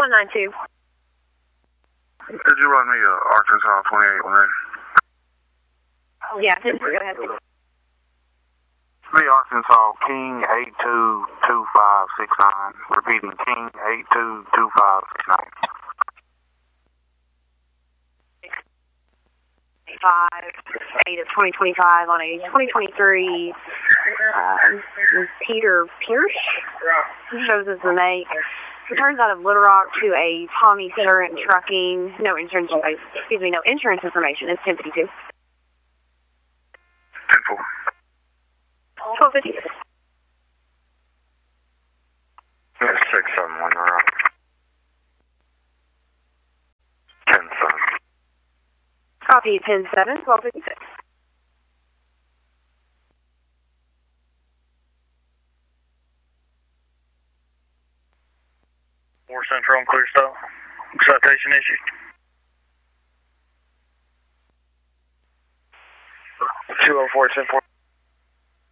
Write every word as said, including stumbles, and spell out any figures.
one nine two. Could you run me a Arkansas twenty-eight one there? Yeah, go ahead. Me Arkansas King eight two two five six nine. Repeating, King eight two two five six nine. Five eight of twenty twenty five on a twenty twenty three uh, Peter Pierce. Shows us the make. Returns out of Little Rock to a Tommy Current Trucking. No insurance. Excuse me. No insurance information. It's ten fifty two. Ten four. Twelve fifty six. That's six seven one right. Ten seven. Copy ten seven. Twelve fifty six. Four Central on clear stop. Citation issued. Two oh four ten four.